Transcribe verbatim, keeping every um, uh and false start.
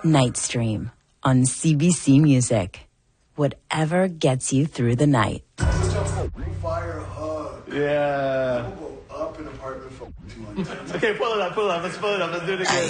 Night Stream on C B C Music. Whatever gets you through the night. Fire hug. Yeah. We'll go up an apartment for two hundred. Okay, pull it up, pull it up. Let's pull it up. Let's do it again.